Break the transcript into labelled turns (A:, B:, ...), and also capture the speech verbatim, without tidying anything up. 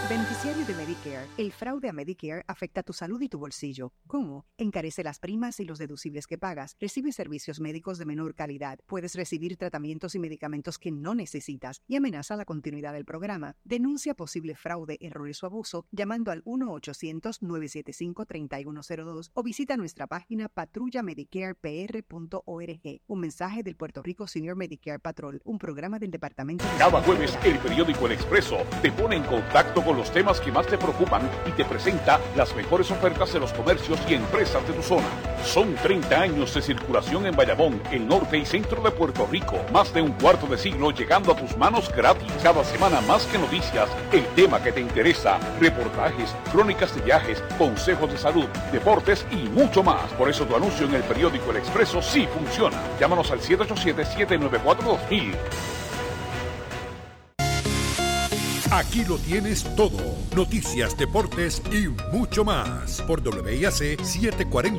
A: Beneficiario de Medicare, el fraude a Medicare afecta tu salud y tu bolsillo. ¿Cómo? Encarece las primas y los deducibles que pagas. Recibes servicios médicos de menor calidad. Puedes recibir tratamientos y medicamentos que no necesitas y amenaza la continuidad del programa. Denuncia posible fraude, errores o abuso llamando al uno ochocientos, nueve siete cinco, tres uno cero dos o visita nuestra página patrulla medicare p r punto org. Un mensaje del Puerto Rico Senior Medicare Patrol, un programa del Departamento de
B: Cada jueves, el periódico El Expreso te pone en contacto con los temas que más te preocupan y te presenta las mejores ofertas de los comercios y empresas de tu zona. Son treinta años de circulación en Bayamón, el norte y centro de Puerto Rico. Más de un cuarto de siglo llegando a tus manos gratis. Cada semana más que noticias, el tema que te interesa, reportajes, crónicas de viajes, consejos de salud, deportes y mucho más. Por eso tu anuncio en el periódico El Expreso sí funciona. Llámanos al siete ocho siete, siete nueve cuatro, dos mil.
C: Aquí lo tienes todo. Noticias, deportes y mucho más. Por W I A C setecientos cuarenta.